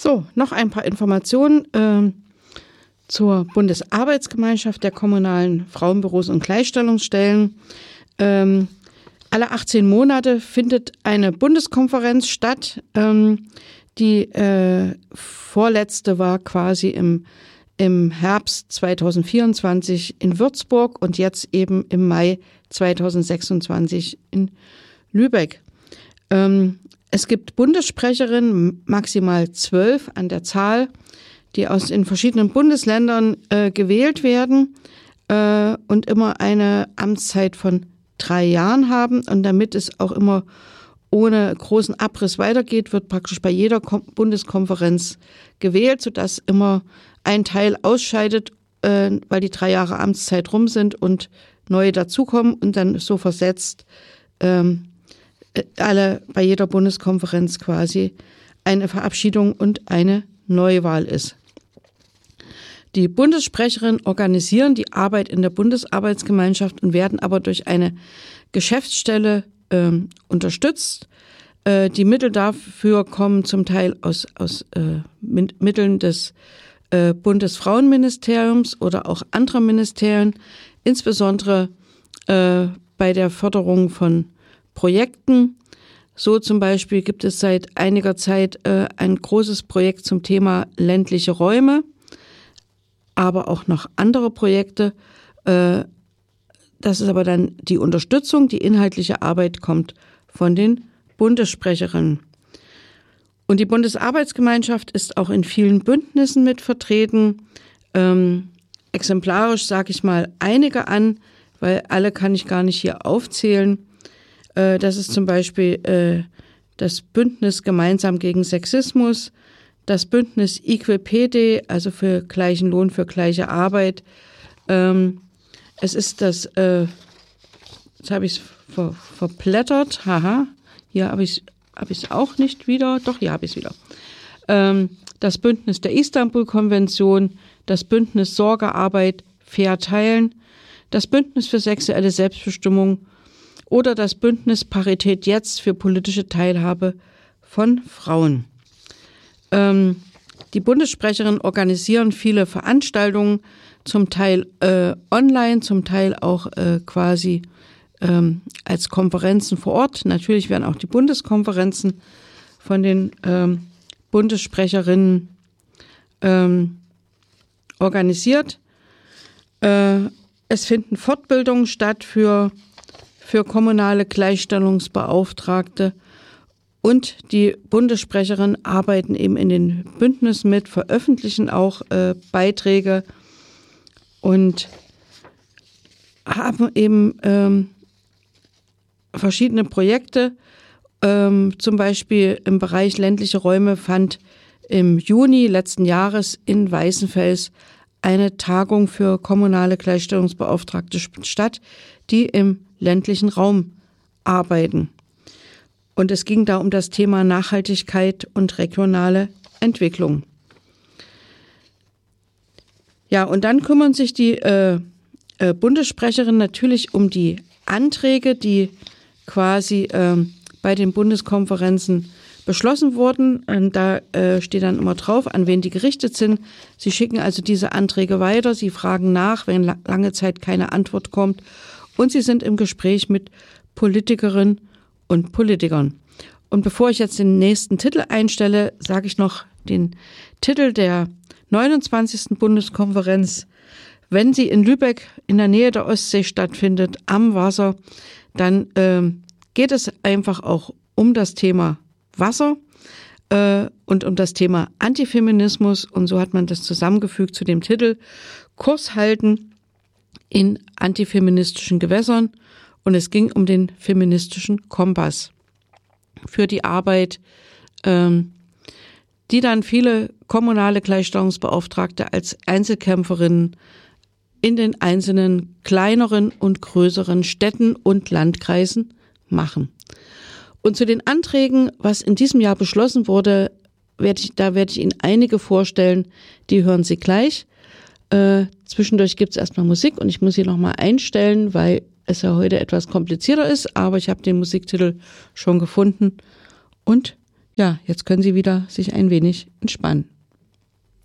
So, noch ein paar Informationen zur Bundesarbeitsgemeinschaft der kommunalen Frauenbüros und Gleichstellungsstellen. Alle 18 Monate findet eine Bundeskonferenz statt. Die vorletzte war quasi im Herbst 2024 in Würzburg und jetzt eben im Mai 2026 in Lübeck. Es gibt Bundessprecherinnen, maximal 12 an der Zahl, die in verschiedenen Bundesländern gewählt werden und immer eine Amtszeit von 3 Jahren haben. Und damit es auch immer ohne großen Abriss weitergeht, wird praktisch bei jeder Bundeskonferenz gewählt, sodass immer ein Teil ausscheidet, weil die 3 Jahre Amtszeit rum sind und neue dazukommen und dann so versetzt alle bei jeder Bundeskonferenz quasi eine Verabschiedung und eine Neuwahl ist. Die Bundessprecherinnen organisieren die Arbeit in der Bundesarbeitsgemeinschaft und werden aber durch eine Geschäftsstelle unterstützt. Die Mittel dafür kommen zum Teil aus Mitteln des Bundesfrauenministeriums oder auch anderer Ministerien, insbesondere bei der Förderung von Projekten. So zum Beispiel gibt es seit einiger Zeit ein großes Projekt zum Thema ländliche Räume, aber auch noch andere Projekte. Das ist aber dann die Unterstützung, die inhaltliche Arbeit kommt von den Bundessprecherinnen. Und die Bundesarbeitsgemeinschaft ist auch in vielen Bündnissen mit vertreten. Exemplarisch sage ich mal einige an, weil alle kann ich gar nicht hier aufzählen. Das ist zum Beispiel das Bündnis Gemeinsam gegen Sexismus, das Bündnis Equipede, also für gleichen Lohn für gleiche Arbeit. Es ist das, jetzt habe ich es verblättert, haha, hier habe ich es auch nicht wieder, doch, hier habe ich es wieder. Das Bündnis der Istanbul-Konvention, das Bündnis Sorgearbeit fair teilen, das Bündnis für sexuelle Selbstbestimmung oder das Bündnis Parität jetzt für politische Teilhabe von Frauen. Die Bundessprecherinnen organisieren viele Veranstaltungen, zum Teil online, zum Teil auch quasi als Konferenzen vor Ort. Natürlich werden auch die Bundeskonferenzen von den Bundessprecherinnen organisiert. Es finden Fortbildungen statt für kommunale Gleichstellungsbeauftragte und die Bundessprecherinnen arbeiten eben in den Bündnissen mit, veröffentlichen auch Beiträge und haben eben verschiedene Projekte. Zum Beispiel im Bereich ländliche Räume fand im Juni letzten Jahres in Weißenfels eine Tagung für kommunale Gleichstellungsbeauftragte statt, die im ländlichen Raum arbeiten. Und es ging da um das Thema Nachhaltigkeit und regionale Entwicklung. Ja, und dann kümmern sich die Bundessprecherinnen natürlich um die Anträge, die quasi bei den Bundeskonferenzen beschlossen wurden. Und da steht dann immer drauf, an wen die gerichtet sind. Sie schicken also diese Anträge weiter, sie fragen nach, wenn lange Zeit keine Antwort kommt. Und sie sind im Gespräch mit Politikerinnen und Politikern. Und bevor ich jetzt den nächsten Titel einstelle, sage ich noch den Titel der 29. Bundeskonferenz. Wenn sie in Lübeck in der Nähe der Ostsee stattfindet, am Wasser, dann geht es einfach auch um das Thema Wasser und um das Thema Antifeminismus. Und so hat man das zusammengefügt zu dem Titel Kurs halten in antifeministischen Gewässern. Und es ging um den feministischen Kompass für die Arbeit, die dann viele kommunale Gleichstellungsbeauftragte als Einzelkämpferinnen in den einzelnen kleineren und größeren Städten und Landkreisen machen. Und zu den Anträgen, was in diesem Jahr beschlossen wurde, werde ich Ihnen einige vorstellen, die hören Sie gleich. Zwischendurch gibt es erstmal Musik und ich muss sie nochmal einstellen, weil es ja heute etwas komplizierter ist, aber ich habe den Musiktitel schon gefunden und ja, jetzt können Sie wieder sich ein wenig entspannen.